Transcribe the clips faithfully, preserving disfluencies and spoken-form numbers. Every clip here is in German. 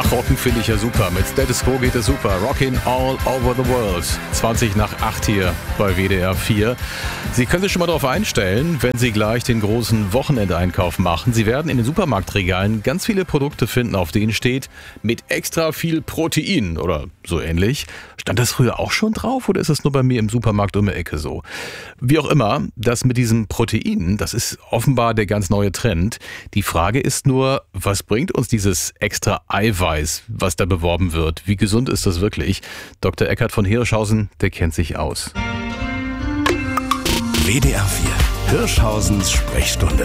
Trocken finde ich ja super. Mit Status Quo geht es super. Rockin' all over the world. zwanzig nach acht hier bei W D R vier. Sie können sich schon mal darauf einstellen, wenn Sie gleich den großen Wochenendeinkauf machen. Sie werden in den Supermarktregalen ganz viele Produkte finden, auf denen steht, mit extra viel Protein oder so ähnlich. Stand das früher auch schon drauf oder ist es nur bei mir im Supermarkt um die Ecke so? Wie auch immer, das mit diesem Protein, das ist offenbar der ganz neue Trend. Die Frage ist nur, was bringt uns dieses extra Eiweiß, was da beworben wird? Wie gesund ist das wirklich? Doktor Eckhard von Hirschhausen, der kennt sich aus. W D R vier, Hirschhausens Sprechstunde.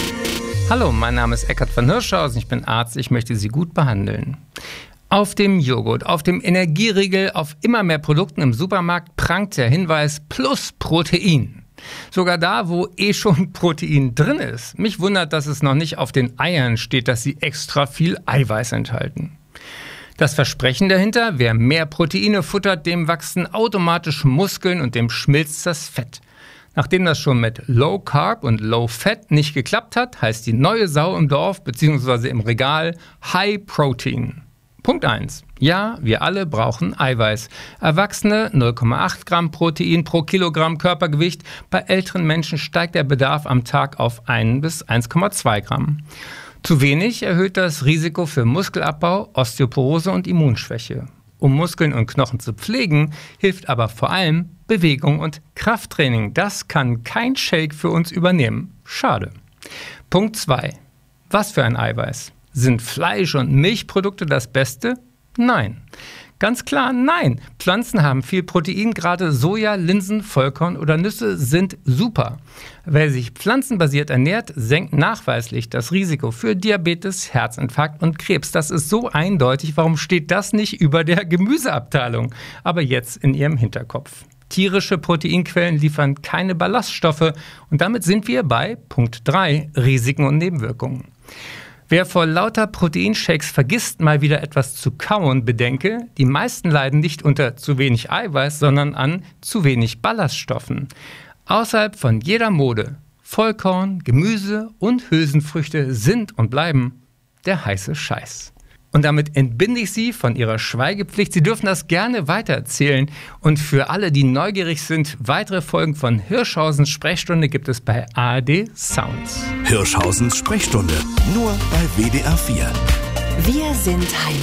Hallo, mein Name ist Eckhard von Hirschhausen, ich bin Arzt, ich möchte Sie gut behandeln. Auf dem Joghurt, auf dem Energieriegel, auf immer mehr Produkten im Supermarkt prangt der Hinweis plus Protein. Sogar da, wo eh schon Protein drin ist. Mich wundert, dass es noch nicht auf den Eiern steht, dass sie extra viel Eiweiß enthalten. Das Versprechen dahinter, wer mehr Proteine futtert, dem wachsen automatisch Muskeln und dem schmilzt das Fett. Nachdem das schon mit Low Carb und Low Fat nicht geklappt hat, heißt die neue Sau im Dorf bzw. im Regal High Protein. Punkt eins. Ja, wir alle brauchen Eiweiß. Erwachsene null Komma acht Gramm Protein pro Kilogramm Körpergewicht. Bei älteren Menschen steigt der Bedarf am Tag auf ein bis eins Komma zwei Gramm. Zu wenig erhöht das Risiko für Muskelabbau, Osteoporose und Immunschwäche. Um Muskeln und Knochen zu pflegen, hilft aber vor allem Bewegung und Krafttraining. Das kann kein Shake für uns übernehmen. Schade. Punkt zwei. Was für ein Eiweiß? Sind Fleisch- und Milchprodukte das Beste? Nein. Ganz klar nein. Pflanzen haben viel Protein, gerade Soja, Linsen, Vollkorn oder Nüsse sind super. Wer sich pflanzenbasiert ernährt, senkt nachweislich das Risiko für Diabetes, Herzinfarkt und Krebs. Das ist so eindeutig, warum steht das nicht über der Gemüseabteilung? Aber jetzt in Ihrem Hinterkopf. Tierische Proteinquellen liefern keine Ballaststoffe und damit sind wir bei Punkt drei, Risiken und Nebenwirkungen. Wer vor lauter Proteinshakes vergisst, mal wieder etwas zu kauen, bedenke, die meisten leiden nicht unter zu wenig Eiweiß, sondern an zu wenig Ballaststoffen. Außerhalb von jeder Mode, Vollkorn, Gemüse und Hülsenfrüchte sind und bleiben der heiße Scheiß. Und damit entbinde ich Sie von Ihrer Schweigepflicht. Sie dürfen das gerne weitererzählen. Und für alle, die neugierig sind, weitere Folgen von Hirschhausens Sprechstunde gibt es bei A R D Sounds. Hirschhausens Sprechstunde, nur bei W D R vier. Wir sind Heim.